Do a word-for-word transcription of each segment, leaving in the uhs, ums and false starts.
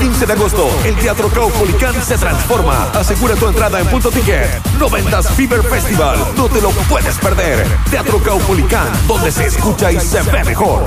quince de agosto, el Teatro Caupolicán se transforma. Asegura tu entrada en Punto Ticket. Noventas Fever Festival. No te lo puedes perder. Teatro Caupolicán, donde se escucha y se ve mejor.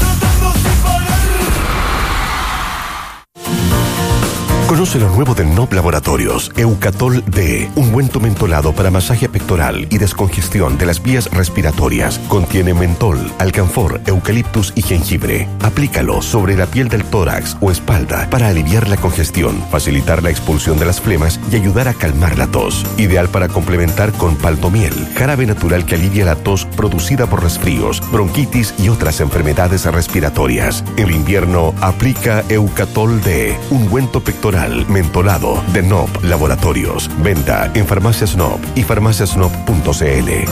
Conoce lo nuevo de N O P Laboratorios, Eucatol D, ungüento mentolado para masaje pectoral y descongestión de las vías respiratorias. Contiene mentol, alcanfor, eucaliptus y jengibre. Aplícalo sobre la piel del tórax o espalda para aliviar la congestión, facilitar la expulsión de las flemas y ayudar a calmar la tos. Ideal para complementar con paltomiel, jarabe natural que alivia la tos producida por resfríos, bronquitis y otras enfermedades respiratorias. En invierno, aplica Eucatol D, ungüento pectoral mentolado de N O P Laboratorios. Venta en Farmacias N O P y farmacias n o p punto c l.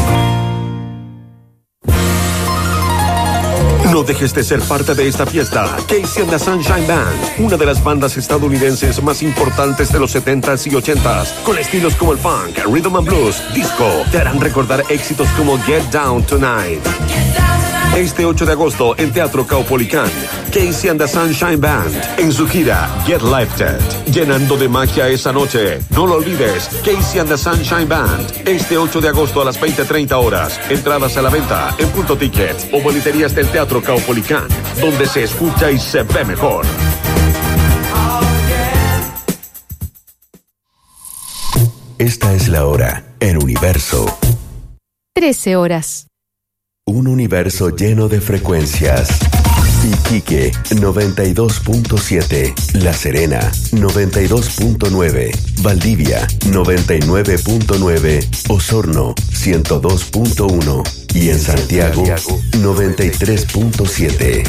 No dejes de ser parte de esta fiesta. Casey and the Sunshine Band, una de las bandas estadounidenses más importantes de los setentas y ochentas, con estilos como el funk, rhythm and blues, disco, te harán recordar éxitos como Get Down Tonight. Este ocho de agosto en Teatro Caupolicán, Casey and the Sunshine Band en su gira Get Lifted, llenando de magia esa noche. No lo olvides, Casey and the Sunshine Band, este ocho de agosto a las veinte treinta horas. Entradas a la venta en Punto Ticket o boleterías del Teatro Caupolicán, donde se escucha y se ve mejor. Esta es la hora en Universo. trece horas. Un universo lleno de frecuencias. Iquique, noventa y dos punto siete. La Serena, noventa y dos punto nueve. Valdivia, noventa y nueve punto nueve. Osorno, ciento dos punto uno. Y en Santiago, noventa y tres punto siete.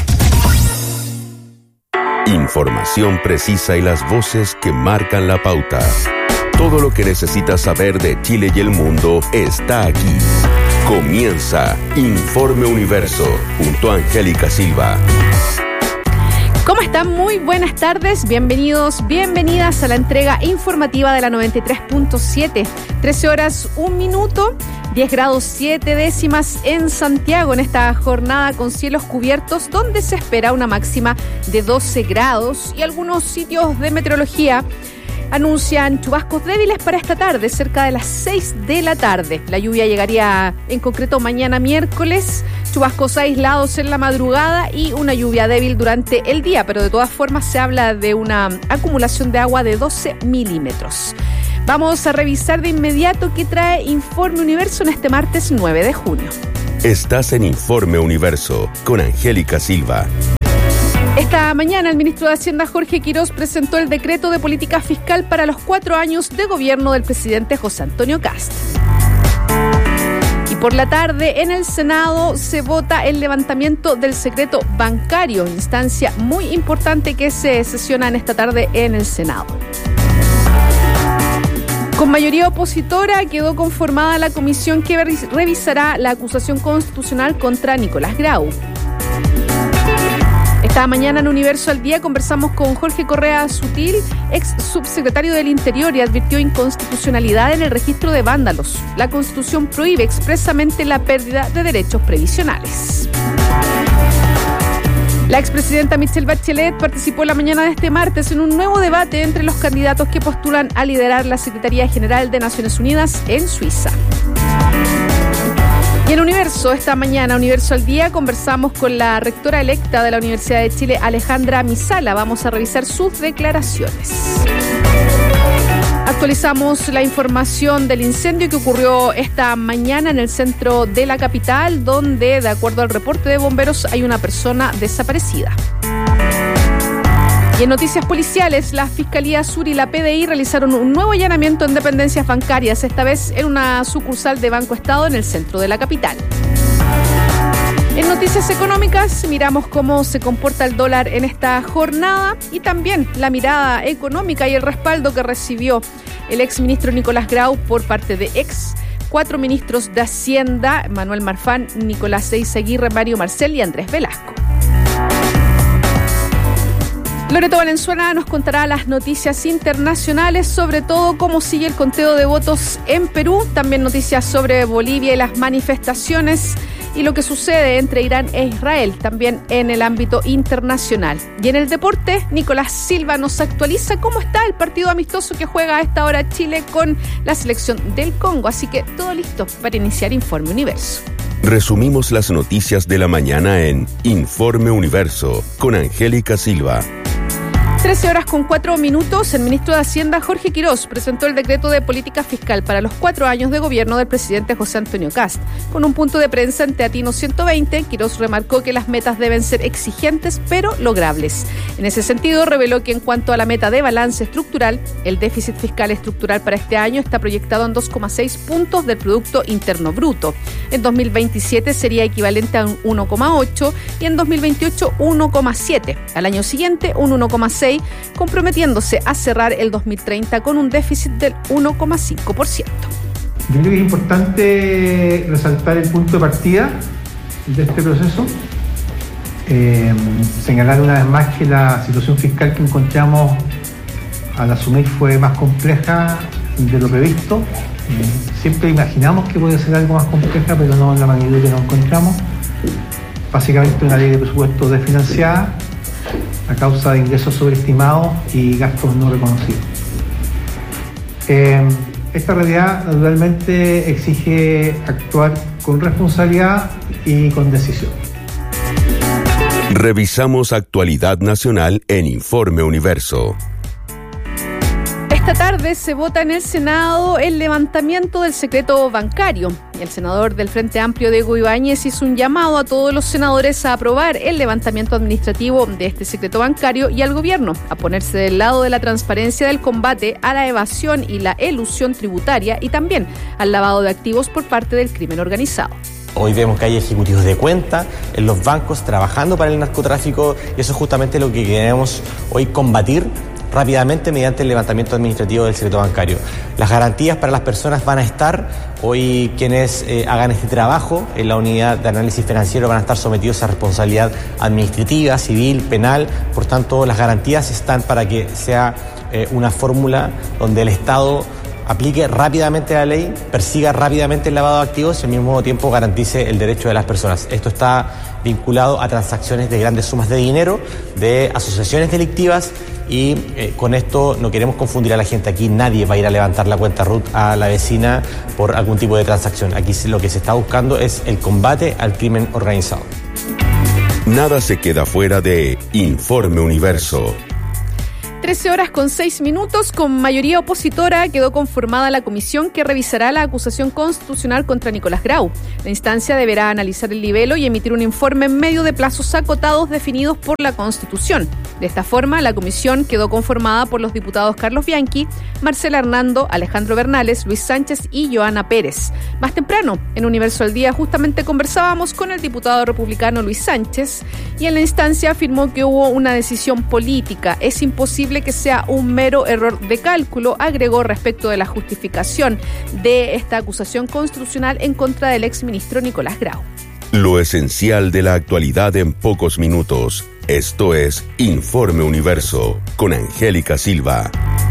Información precisa y las voces que marcan la pauta. Todo lo que necesitas saber de Chile y el mundo está aquí. Comienza Informe Universo junto a Angélica Silva. ¿Cómo están? Muy buenas tardes, bienvenidos, bienvenidas a la entrega informativa de la noventa y tres punto siete. trece horas, un minuto, diez grados siete décimas en Santiago en esta jornada con cielos cubiertos donde se espera una máxima de doce grados y algunos sitios de meteorología anuncian chubascos débiles para esta tarde, cerca de las seis de la tarde. La lluvia llegaría en concreto mañana miércoles, chubascos aislados en la madrugada y una lluvia débil durante el día, pero de todas formas se habla de una acumulación de agua de doce milímetros. Vamos a revisar de inmediato qué trae Informe Universo en este martes nueve de junio. Estás en Informe Universo con Angélica Silva. Esta mañana el ministro de Hacienda Jorge Quirós presentó el decreto de política fiscal para los cuatro años de gobierno del presidente José Antonio Kast. Y por la tarde en el Senado se vota el levantamiento del secreto bancario, instancia muy importante que se sesiona en esta tarde en el Senado. Con mayoría opositora quedó conformada la comisión que revisará la acusación constitucional contra Nicolás Grau. Esta mañana en Universo al Día conversamos con Jorge Correa Sutil, ex subsecretario del Interior, y advirtió inconstitucionalidad en el registro de vándalos. La Constitución prohíbe expresamente la pérdida de derechos previsionales. La expresidenta Michelle Bachelet participó la mañana de este martes en un nuevo debate entre los candidatos que postulan a liderar la Secretaría General de Naciones Unidas en Suiza. Y en Universo, esta mañana, Universo al Día, conversamos con la rectora electa de la Universidad de Chile, Alejandra Misala. Vamos a revisar sus declaraciones. Actualizamos la información del incendio que ocurrió esta mañana en el centro de la capital, donde, de acuerdo al reporte de bomberos, hay una persona desaparecida. Y en noticias policiales, la Fiscalía Sur y la P D I realizaron un nuevo allanamiento en dependencias bancarias, esta vez en una sucursal de Banco Estado en el centro de la capital. En noticias económicas, miramos cómo se comporta el dólar en esta jornada y también la mirada económica y el respaldo que recibió el exministro Nicolás Grau por parte de ex cuatro ministros de Hacienda, Manuel Marfán, Nicolás Eizaguirre, Mario Marcel y Andrés Velasco. Loreto Valenzuela nos contará las noticias internacionales, sobre todo cómo sigue el conteo de votos en Perú, también noticias sobre Bolivia y las manifestaciones, y lo que sucede entre Irán e Israel, también en el ámbito internacional. Y en el deporte, Nicolás Silva nos actualiza cómo está el partido amistoso que juega a esta hora Chile con la selección del Congo. Así que todo listo para iniciar Informe Universo. Resumimos las noticias de la mañana en Informe Universo con Angélica Silva. trece horas con cuatro minutos, el ministro de Hacienda, Jorge Quirós, presentó el decreto de política fiscal para los cuatro años de gobierno del presidente José Antonio Kast. Con un punto de prensa en Teatino ciento veinte, Quirós remarcó que las metas deben ser exigentes pero logrables. En ese sentido, reveló que en cuanto a la meta de balance estructural, el déficit fiscal estructural para este año está proyectado en dos coma seis puntos del Producto Interno Bruto. En dos mil veintisiete sería equivalente a un uno coma ocho y en dos mil veintiocho uno coma siete. Al año siguiente un uno coma seis, comprometiéndose a cerrar el dos mil treinta con un déficit del uno coma cinco por ciento. Yo creo que es importante resaltar el punto de partida de este proceso, eh, señalar una vez más que la situación fiscal que encontramos al asumir fue más compleja de lo previsto. Eh, siempre imaginamos que puede ser algo más compleja, pero no en la magnitud que nos encontramos. Básicamente una ley de presupuesto desfinanciada a causa de ingresos sobreestimados y gastos no reconocidos. Eh, esta realidad naturalmente exige actuar con responsabilidad y con decisión. Revisamos actualidad nacional en Informe Universo. Esta tarde se vota en el Senado el levantamiento del secreto bancario. El senador del Frente Amplio, Diego Ibáñez, hizo un llamado a todos los senadores a aprobar el levantamiento administrativo de este secreto bancario y al gobierno a ponerse del lado de la transparencia del combate a la evasión y la elusión tributaria y también al lavado de activos por parte del crimen organizado. Hoy vemos que hay ejecutivos de cuenta en los bancos trabajando para el narcotráfico y eso es justamente lo que queremos hoy combatir rápidamente mediante el levantamiento administrativo del secreto bancario. Las garantías para las personas van a estar, hoy quienes eh, hagan este trabajo en la unidad de análisis financiero van a estar sometidos a responsabilidad administrativa, civil, penal, por tanto las garantías están para que sea eh, una fórmula donde el Estado aplique rápidamente la ley, persiga rápidamente el lavado de activos y al mismo tiempo garantice el derecho de las personas. Esto está vinculado a transacciones de grandes sumas de dinero, de asociaciones delictivas y eh, con esto no queremos confundir a la gente. Aquí nadie va a ir a levantar la cuenta R U T a la vecina por algún tipo de transacción. Aquí lo que se está buscando es el combate al crimen organizado. Nada se queda fuera de Informe Universo. trece horas con seis minutos, con mayoría opositora quedó conformada la comisión que revisará la acusación constitucional contra Nicolás Grau. La instancia deberá analizar el libelo y emitir un informe en medio de plazos acotados definidos por la Constitución. De esta forma, la comisión quedó conformada por los diputados Carlos Bianchi, Marcela Hernando, Alejandro Bernales, Luis Sánchez y Joana Pérez. Más temprano, en Universo al Día, justamente conversábamos con el diputado republicano Luis Sánchez y en la instancia afirmó que hubo una decisión política. Es imposible que sea un mero error de cálculo, agregó respecto de la justificación de esta acusación constitucional en contra del exministro Nicolás Grau. Lo esencial de la actualidad en pocos minutos. Esto es Informe Universo con Angélica Silva.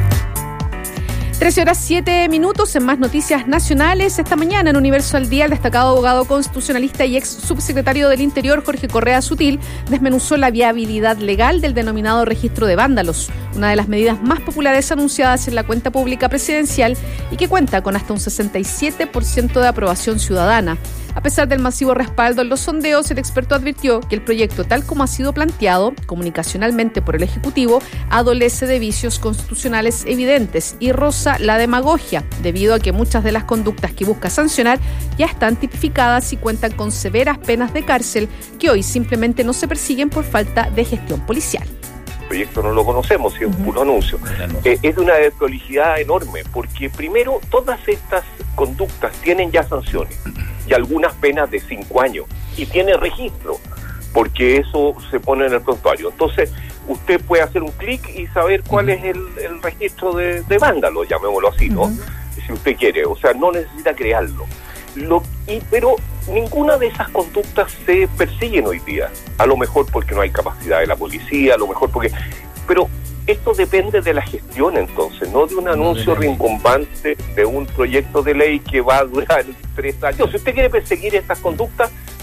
trece horas siete minutos en más noticias nacionales. Esta mañana en Universo al Día, el destacado abogado constitucionalista y ex subsecretario del Interior, Jorge Correa Sutil, desmenuzó la viabilidad legal del denominado registro de vándalos, una de las medidas más populares anunciadas en la cuenta pública presidencial y que cuenta con hasta un sesenta y siete por ciento de aprobación ciudadana. A pesar del masivo respaldo en los sondeos, el experto advirtió que el proyecto, tal como ha sido planteado comunicacionalmente por el Ejecutivo, adolece de vicios constitucionales evidentes y roza la demagogia, debido a que muchas de las conductas que busca sancionar ya están tipificadas y cuentan con severas penas de cárcel que hoy simplemente no se persiguen por falta de gestión policial. El proyecto no lo conocemos, es un puro anuncio. Eh, es de una desprolijidad enorme, porque primero todas estas conductas tienen ya sanciones y algunas penas de cinco años y tiene registro, porque eso se pone en el prontuario. Entonces usted puede hacer un clic y saber cuál uh-huh. es el, el registro de, de vándalo, llamémoslo así, ¿no? Uh-huh. Si usted quiere, o sea, no necesita crearlo. Lo, y, pero ninguna de esas conductas se persiguen hoy día, a lo mejor porque no hay capacidad de la policía, a lo mejor porque... Pero esto depende de la gestión entonces, no de un anuncio rimbombante de un proyecto de ley que va a durar tres años. Si usted quiere perseguir estas conductas,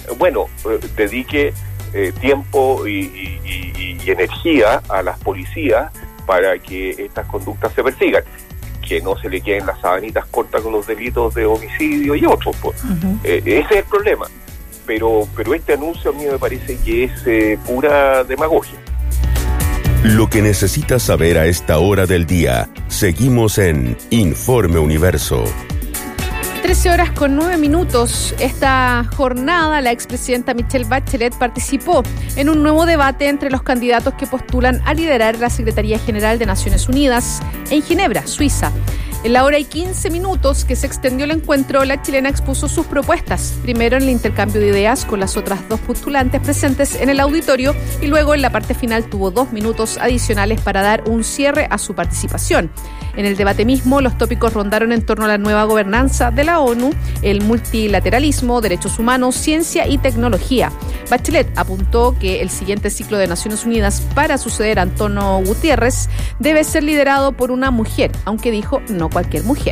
bueno, eh, dedique eh, tiempo y, y, y, y energía a las policías para que estas conductas se persigan, que no se le queden las sabanitas cortas con los delitos de homicidio y otros, pues. Uh-huh. Eh, ese es el problema. Pero, pero este anuncio a mí me parece que es eh, pura demagogia. Lo que necesitas saber a esta hora del día. Seguimos en Informe Universo. trece horas con nueve minutos. Esta jornada, la expresidenta Michelle Bachelet participó en un nuevo debate entre los candidatos que postulan a liderar la Secretaría General de Naciones Unidas en Ginebra, Suiza. En la hora y quince minutos que se extendió el encuentro, la chilena expuso sus propuestas, primero en el intercambio de ideas con las otras dos postulantes presentes en el auditorio y luego en la parte final tuvo dos minutos adicionales para dar un cierre a su participación. En el debate mismo, los tópicos rondaron en torno a la nueva gobernanza de la ONU, el multilateralismo, derechos humanos, ciencia y tecnología. Bachelet apuntó que el siguiente ciclo de Naciones Unidas para suceder a Antonio Gutiérrez debe ser liderado por una mujer, aunque dijo no cualquier mujer.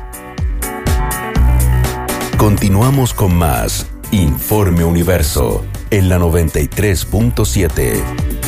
Continuamos con más Informe Universo en la noventa y tres punto siete.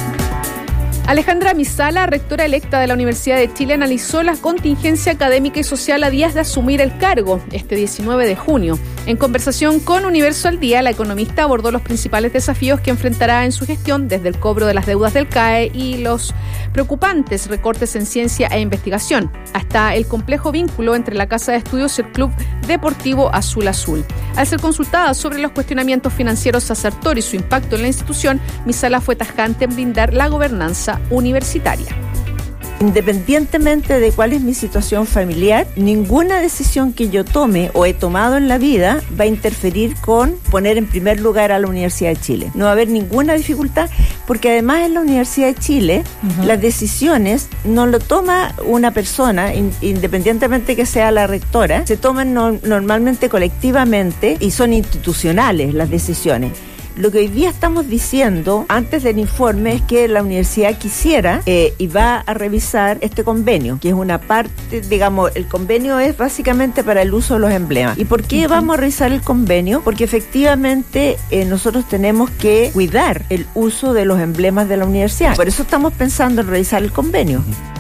Alejandra Misala, rectora electa de la Universidad de Chile, analizó la contingencia académica y social a días de asumir el cargo, este diecinueve de junio. En conversación con Universo al Día, la economista abordó los principales desafíos que enfrentará en su gestión, desde el cobro de las deudas del C A E y los preocupantes recortes en ciencia e investigación, hasta el complejo vínculo entre la Casa de Estudios y el Club Deportivo Azul Azul. Al ser consultada sobre los cuestionamientos financieros a Sartori y su impacto en la institución, Misala fue tajante en blindar la gobernanza universitaria. Independientemente de cuál es mi situación familiar, ninguna decisión que yo tome o he tomado en la vida va a interferir con poner en primer lugar a la Universidad de Chile. No va a haber ninguna dificultad, porque además en la Universidad de Chile, uh-huh, las decisiones no lo toma una persona, in, independientemente que sea la rectora, se toman no, normalmente colectivamente y son institucionales las decisiones. Lo que hoy día estamos diciendo antes del informe es que la universidad quisiera eh, y va a revisar este convenio, que es una parte, digamos, el convenio es básicamente para el uso de los emblemas. ¿Y por qué uh-huh. vamos a revisar el convenio? Porque efectivamente eh, nosotros tenemos que cuidar el uso de los emblemas de la universidad. Por eso estamos pensando en revisar el convenio.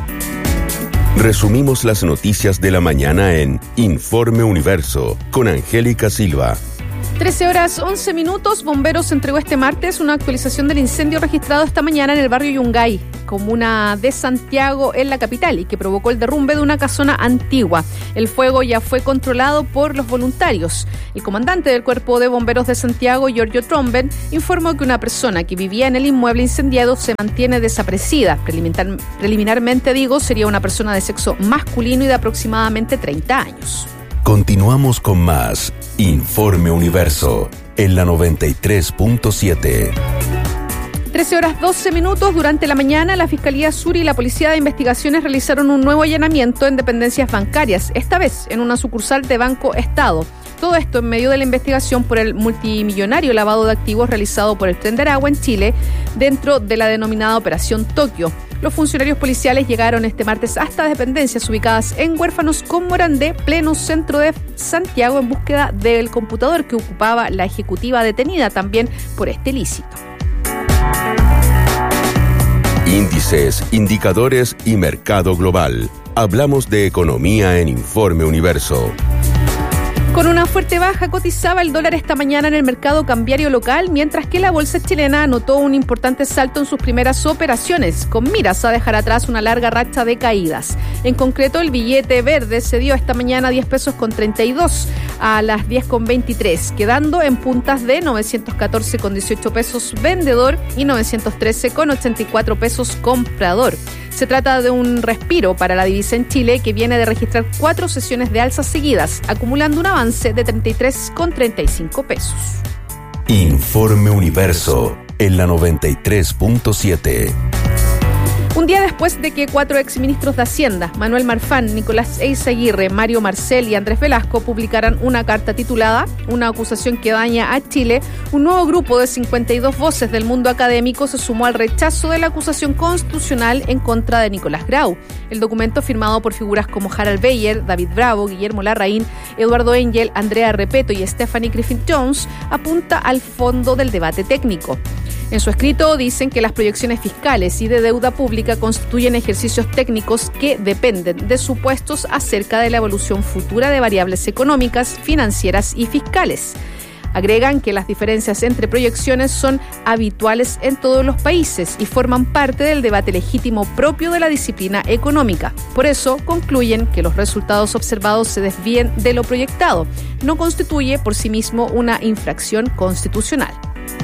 Uh-huh. Resumimos las noticias de la mañana en Informe Universo con Angélica Silva. trece horas once minutos, Bomberos entregó este martes una actualización del incendio registrado esta mañana en el barrio Yungay, comuna de Santiago, en la capital, y que provocó el derrumbe de una casona antigua. El fuego ya fue controlado por los voluntarios. El comandante del Cuerpo de Bomberos de Santiago, Giorgio Tromben, informó que una persona que vivía en el inmueble incendiado se mantiene desaparecida. Preliminar, preliminarmente, digo, sería una persona de sexo masculino y de aproximadamente treinta años. Continuamos con más Informe Universo en la noventa y tres punto siete. trece horas doce minutos. Durante la mañana, la Fiscalía Sur y la Policía de Investigaciones realizaron un nuevo allanamiento en dependencias bancarias, esta vez en una sucursal de Banco Estado. Todo esto en medio de la investigación por el multimillonario lavado de activos realizado por el Tren de Aragua en Chile, dentro de la denominada Operación Tokio. Los funcionarios policiales llegaron este martes hasta dependencias ubicadas en Huérfanos con Morandé, pleno centro de Santiago, en búsqueda del computador que ocupaba la ejecutiva detenida también por este ilícito. Índices, indicadores y mercado global. Hablamos de economía en Informe Universo. Con una fuerte baja cotizaba el dólar esta mañana en el mercado cambiario local, mientras que la bolsa chilena anotó un importante salto en sus primeras operaciones, con miras a dejar atrás una larga racha de caídas. En concreto, el billete verde se dio esta mañana diez pesos con treinta y dos a las diez con veintitrés, quedando en puntas de novecientos catorce con dieciocho pesos vendedor y novecientos trece con ochenta y cuatro pesos comprador. Se trata de un respiro para la divisa en Chile, que viene de registrar cuatro sesiones de alzas seguidas, acumulando un avance de treinta y tres con treinta y cinco pesos. Informe Universo en la noventa y tres punto siete. Un día después de que cuatro exministros de Hacienda, Manuel Marfán, Nicolás Eizaguirre, Mario Marcel y Andrés Velasco, publicaran una carta titulada "Una acusación que daña a Chile", un nuevo grupo de cincuenta y dos voces del mundo académico se sumó al rechazo de la acusación constitucional en contra de Nicolás Grau. El documento, firmado por figuras como Harald Beyer, David Bravo, Guillermo Larraín, Eduardo Engel, Andrea Repeto y Stephanie Griffith-Jones, apunta al fondo del debate técnico. En su escrito dicen que las proyecciones fiscales y de deuda pública constituyen ejercicios técnicos que dependen de supuestos acerca de la evolución futura de variables económicas, financieras y fiscales. Agregan que las diferencias entre proyecciones son habituales en todos los países y forman parte del debate legítimo propio de la disciplina económica. Por eso, concluyen que los resultados observados se desvíen de lo proyectado. No constituye por sí mismo una infracción constitucional.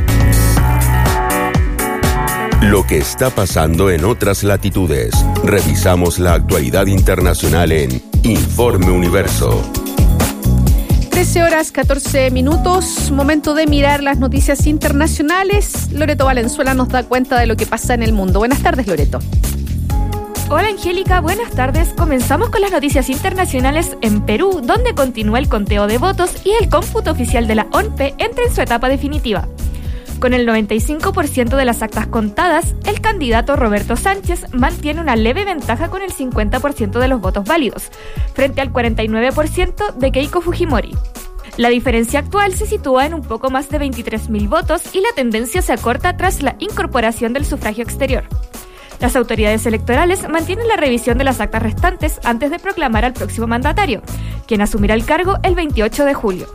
Lo que está pasando en otras latitudes. Revisamos la actualidad internacional en Informe Universo. trece horas catorce minutos, momento de mirar las noticias internacionales. Loreto Valenzuela nos da cuenta de lo que pasa en el mundo. Buenas tardes, Loreto. Hola Angélica, buenas tardes. Comenzamos con las noticias internacionales en Perú, donde continúa el conteo de votos y el cómputo oficial de la O N P entra en su etapa definitiva. Con el noventa y cinco por ciento de las actas contadas, el candidato Roberto Sánchez mantiene una leve ventaja con el cincuenta por ciento de los votos válidos, frente al cuarenta y nueve por ciento de Keiko Fujimori. La diferencia actual se sitúa en un poco más de veintitrés mil votos y la tendencia se acorta tras la incorporación del sufragio exterior. Las autoridades electorales mantienen la revisión de las actas restantes antes de proclamar al próximo mandatario, quien asumirá el cargo el veintiocho de julio.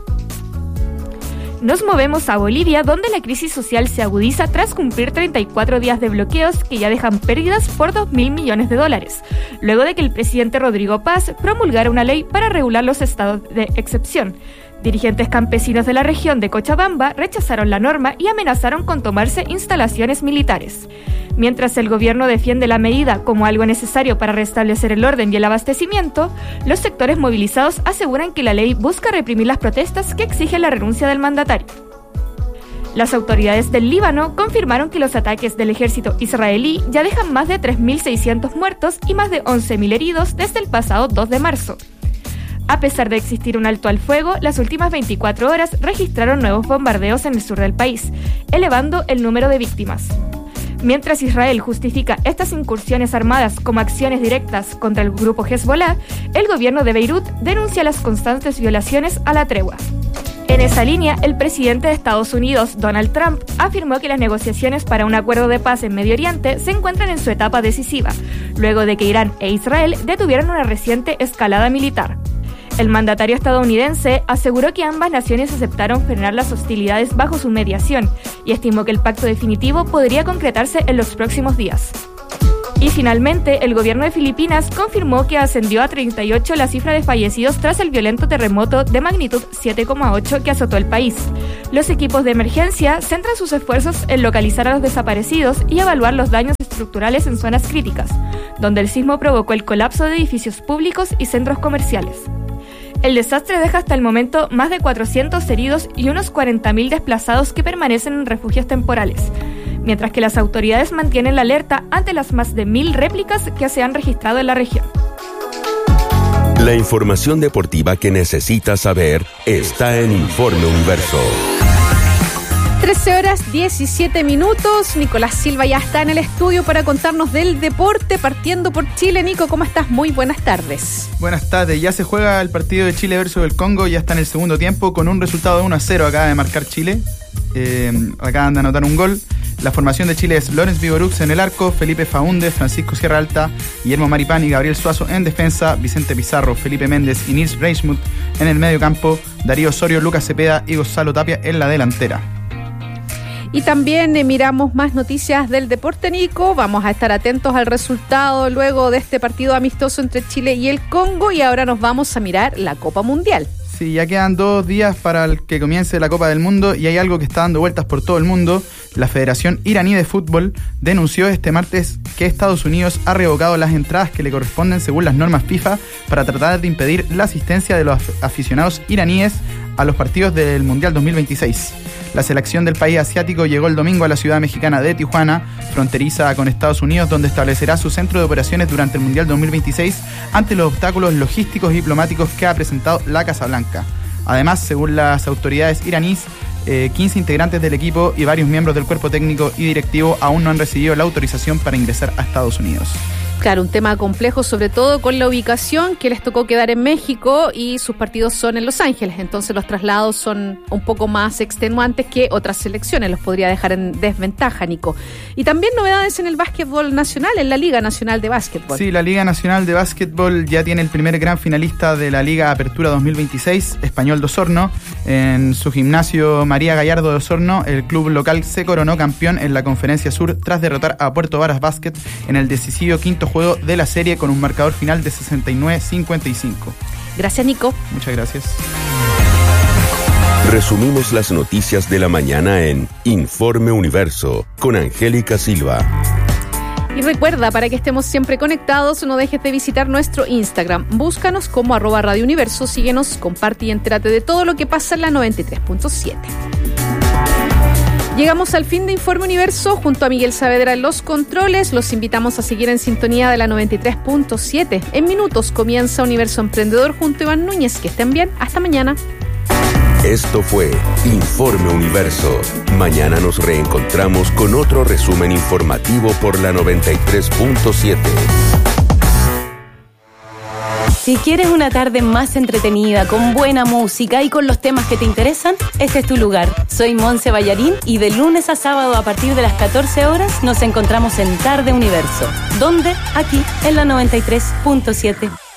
Nos movemos a Bolivia, donde la crisis social se agudiza tras cumplir treinta y cuatro días de bloqueos que ya dejan pérdidas por dos mil millones de dólares, luego de que el presidente Rodrigo Paz promulgara una ley para regular los estados de excepción. Dirigentes campesinos de la región de Cochabamba rechazaron la norma y amenazaron con tomarse instalaciones militares. Mientras el gobierno defiende la medida como algo necesario para restablecer el orden y el abastecimiento, los sectores movilizados aseguran que la ley busca reprimir las protestas que exigen la renuncia del mandatario. Las autoridades del Líbano confirmaron que los ataques del ejército israelí ya dejan más de tres mil seiscientos muertos y más de once mil heridos desde el pasado dos de marzo. A pesar de existir un alto al fuego, las últimas veinticuatro horas registraron nuevos bombardeos en el sur del país, elevando el número de víctimas. Mientras Israel justifica estas incursiones armadas como acciones directas contra el grupo Hezbollah, el gobierno de Beirut denuncia las constantes violaciones a la tregua. En esa línea, el presidente de Estados Unidos, Donald Trump, afirmó que las negociaciones para un acuerdo de paz en Medio Oriente se encuentran en su etapa decisiva, luego de que Irán e Israel detuvieron una reciente escalada militar. El mandatario estadounidense aseguró que ambas naciones aceptaron frenar las hostilidades bajo su mediación y estimó que el pacto definitivo podría concretarse en los próximos días. Y finalmente, el gobierno de Filipinas confirmó que ascendió a treinta y ocho la cifra de fallecidos tras el violento terremoto de magnitud siete coma ocho que azotó el país. Los equipos de emergencia centran sus esfuerzos en localizar a los desaparecidos y evaluar los daños estructurales en zonas críticas, donde el sismo provocó el colapso de edificios públicos y centros comerciales. El desastre deja hasta el momento más de cuatrocientos heridos y unos cuarenta mil desplazados que permanecen en refugios temporales, mientras que las autoridades mantienen la alerta ante las más de mil réplicas que se han registrado en la región. La información deportiva que necesitas saber está en Informe Universo. trece horas diecisiete minutos. Nicolás Silva ya está en el estudio para contarnos del deporte, partiendo por Chile. Nico, ¿cómo estás? Muy buenas tardes. Buenas tardes. Ya se juega el partido de Chile versus el Congo. Ya está en el segundo tiempo con un resultado de uno a cero. Acaba de marcar Chile. Eh, acaban de anotar un gol. La formación de Chile es Lorenz Viborux en el arco, Felipe Faúndez, Francisco Sierra Alta, Guillermo Maripán y Gabriel Suazo en defensa, Vicente Pizarro, Felipe Méndez y Nils Reichmuth en el medio campo, Darío Osorio, Lucas Cepeda y Gonzalo Tapia en la delantera. Y también eh, miramos más noticias del deporte, Nico. Vamos a estar atentos al resultado luego de este partido amistoso entre Chile y el Congo. Y ahora nos vamos a mirar la Copa Mundial. Sí, ya quedan dos días para el que comience la Copa del Mundo y hay algo que está dando vueltas por todo el mundo. La Federación Iraní de Fútbol denunció este martes que Estados Unidos ha revocado las entradas que le corresponden según las normas FIFA para tratar de impedir la asistencia de los aficionados iraníes a los partidos del Mundial dos mil veintiséis. La selección del país asiático llegó el domingo a la ciudad mexicana de Tijuana, fronteriza con Estados Unidos, donde establecerá su centro de operaciones durante el Mundial dos mil veintiséis ante los obstáculos logísticos y diplomáticos que ha presentado la Casa Blanca. Además, según las autoridades iraníes, eh, quince integrantes del equipo y varios miembros del cuerpo técnico y directivo aún no han recibido la autorización para ingresar a Estados Unidos. Claro, un tema complejo, sobre todo con la ubicación, que les tocó quedar en México y sus partidos son en Los Ángeles. Entonces los traslados son un poco más extenuantes que otras selecciones. Los podría dejar en desventaja, Nico. Y también novedades en el básquetbol nacional, en la Liga Nacional de Básquetbol. Sí, la Liga Nacional de Básquetbol ya tiene el primer gran finalista de la Liga Apertura dos mil veintiséis, Español de Osorno. En su gimnasio María Gallardo de Osorno, el club local se coronó campeón en la Conferencia Sur tras derrotar a Puerto Varas Basket en el decisivo quinto juego de la serie con un marcador final de sesenta y nueve a cincuenta y cinco. Gracias, Nico. Muchas gracias. Resumimos las noticias de la mañana en Informe Universo con Angélica Silva. Y recuerda, para que estemos siempre conectados, no dejes de visitar nuestro Instagram. Búscanos como arroba Radio Universo, síguenos, comparte y entérate de todo lo que pasa en la noventa y tres punto siete. Llegamos al fin de Informe Universo junto a Miguel Saavedra en los controles. Los invitamos a seguir en sintonía de la noventa y tres punto siete. En minutos comienza Universo Emprendedor junto a Iván Núñez. Que estén bien. Hasta mañana. Esto fue Informe Universo. Mañana nos reencontramos con otro resumen informativo por la noventa y tres punto siete. Si quieres una tarde más entretenida, con buena música y con los temas que te interesan, este es tu lugar. Soy Monse Ballarín y de lunes a sábado a partir de las catorce horas nos encontramos en Tarde Universo. ¿Dónde? Aquí, en la noventa y tres punto siete.